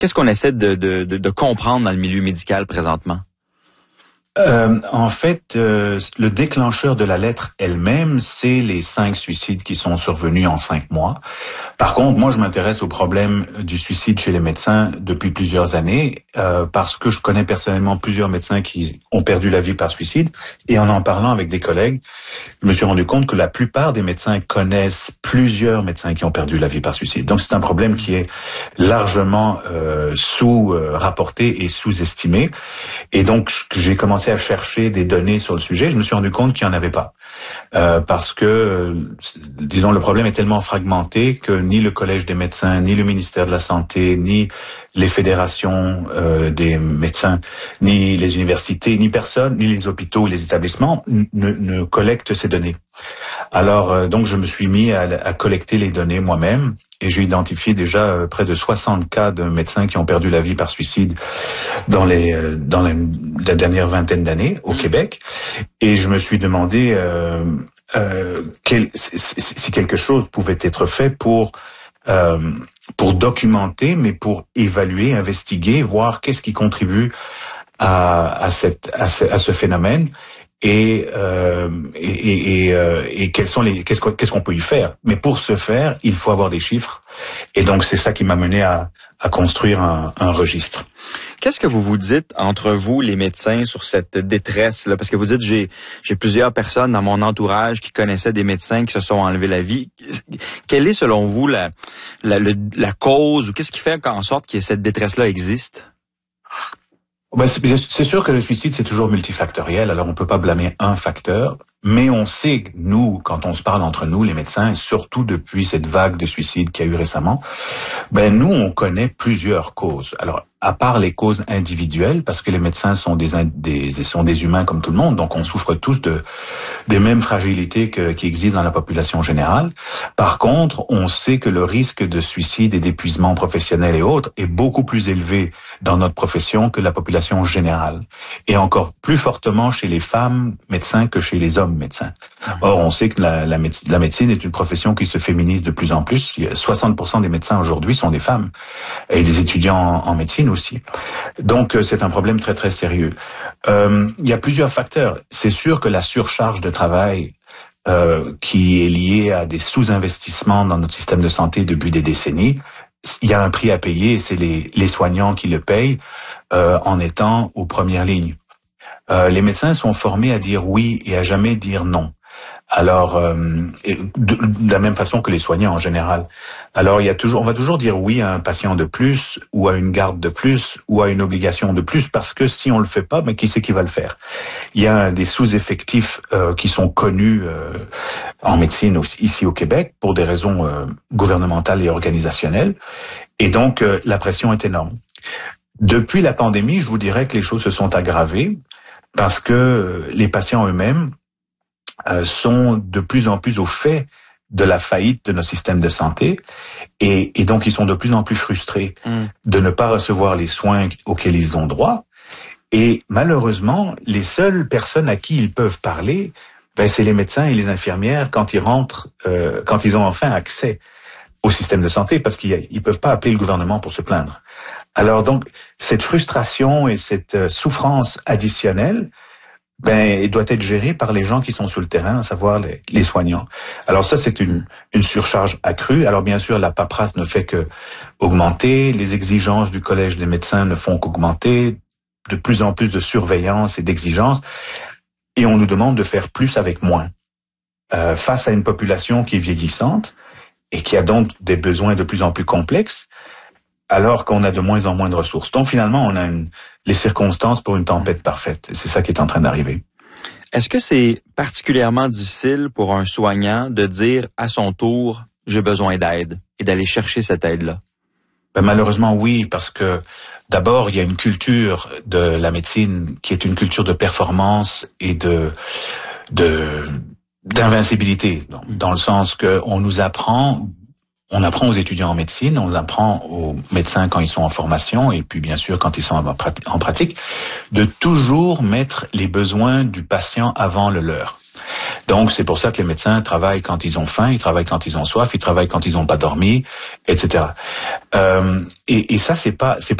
Qu'est-ce qu'on essaie de comprendre dans le milieu médical présentement? En fait, le déclencheur de la lettre elle-même, c'est les 5 suicides qui sont survenus en 5 mois. Par contre, moi, je m'intéresse au problème du suicide chez les médecins depuis plusieurs années, parce que je connais personnellement plusieurs médecins qui ont perdu la vie par suicide. Et en parlant avec des collègues, je me suis rendu compte que la plupart des médecins connaissent plusieurs médecins qui ont perdu la vie par suicide. Donc, c'est un problème qui est largement sous-rapporté et sous-estimé. Et donc, j'ai commencé à chercher des données sur le sujet. Je me suis rendu compte qu'il n'y en avait pas. Parce que, disons, le problème est tellement fragmenté que ni le Collège des médecins, ni le ministère de la Santé, ni les fédérations des médecins, ni les universités, ni personne, ni les hôpitaux, les établissements ne collectent ces données. Alors, donc, je me suis mis à collecter les données moi-même et j'ai identifié déjà près de 60 cas de médecins qui ont perdu la vie par suicide dans la dernière vingtaine d'années au Québec. Et je me suis demandé si quelque chose pouvait être fait pour documenter, mais pour évaluer, investiguer, voir qu'est-ce qui contribue à ce phénomène. Et qu'est-ce qu'on peut y faire. Mais pour ce faire, il faut avoir des chiffres. Et donc, c'est ça qui m'a mené à construire un registre. Qu'est-ce que vous vous dites entre vous, les médecins, sur cette détresse-là? Parce que vous dites, j'ai plusieurs personnes dans mon entourage qui connaissaient des médecins qui se sont enlevés la vie. Quelle est, selon vous, la cause, ou qu'est-ce qui fait en sorte que cette détresse-là existe? Ben, c'est sûr que le suicide, c'est toujours multifactoriel, alors on peut pas blâmer un facteur, mais on sait que nous, quand on se parle entre nous, les médecins, surtout depuis cette vague de suicides qu'il y a eu récemment, ben nous, on connaît plusieurs causes. Alors, à part les causes individuelles, parce que les médecins sont des humains comme tout le monde, donc on souffre tous des mêmes fragilités qui existent dans la population générale. Par contre, on sait que le risque de suicide et d'épuisement professionnel et autres est beaucoup plus élevé dans notre profession que la population générale, et encore plus fortement chez les femmes médecins que chez les hommes médecins. Or, on sait que la médecine est une profession qui se féminise de plus en plus. 60% des médecins aujourd'hui sont des femmes, et des étudiants en médecine aussi. Donc, c'est un problème très, très sérieux. Il y a plusieurs facteurs. C'est sûr que la surcharge de travail qui est liée à des sous-investissements dans notre système de santé depuis des décennies, il y a un prix à payer, et c'est les soignants qui le payent en étant aux premières lignes. Les médecins sont formés à dire oui et à jamais dire non. Alors, de la même façon que les soignants en général. Alors, on va toujours dire oui à un patient de plus, ou à une garde de plus, ou à une obligation de plus, parce que si on le fait pas, mais qui c'est qui va le faire? Il y a des sous-effectifs qui sont connus en médecine ici au Québec pour des raisons gouvernementales et organisationnelles, et donc la pression est énorme. Depuis la pandémie, je vous dirais que les choses se sont aggravées parce que les patients eux-mêmes sont de plus en plus au fait de la faillite de nos systèmes de santé, et donc ils sont de plus en plus frustrés de ne pas recevoir les soins auxquels ils ont droit. Et malheureusement, les seules personnes à qui ils peuvent parler, c'est les médecins et les infirmières quand ils rentrent, quand ils ont enfin accès au système de santé, parce qu'ils peuvent pas appeler le gouvernement pour se plaindre. Alors donc, cette frustration et cette souffrance additionnelle, elle doit être gérée par les gens qui sont sur le terrain, à savoir les soignants. Alors ça, c'est une surcharge accrue. Alors bien sûr, la paperasse ne fait que augmenter, les exigences du Collège des médecins ne font qu'augmenter, de plus en plus de surveillance et d'exigences, et on nous demande de faire plus avec moins. Face à une population qui est vieillissante et qui a donc des besoins de plus en plus complexes, alors qu'on a de moins en moins de ressources. Donc finalement, on a les circonstances pour une tempête parfaite. Et c'est ça qui est en train d'arriver. Est-ce que c'est particulièrement difficile pour un soignant de dire à son tour « j'ai besoin d'aide » et d'aller chercher cette aide-là? Malheureusement, oui, parce que d'abord, il y a une culture de la médecine qui est une culture de performance et d'invincibilité, dans le sens que on apprend aux étudiants en médecine, on apprend aux médecins quand ils sont en formation, et puis bien sûr quand ils sont en pratique, de toujours mettre les besoins du patient avant le leur. Donc, c'est pour ça que les médecins travaillent quand ils ont faim, ils travaillent quand ils ont soif, ils travaillent quand ils n'ont pas dormi, etc. Et ça, c'est pas